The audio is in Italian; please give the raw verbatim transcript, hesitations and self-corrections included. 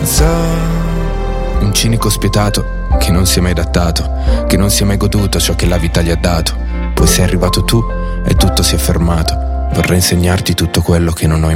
So, un cinico spietato che non si è mai adattato, che non si è mai goduto ciò che la vita gli ha dato. Poi sei arrivato tu e tutto si è fermato. Vorrei insegnarti tutto quello che non ho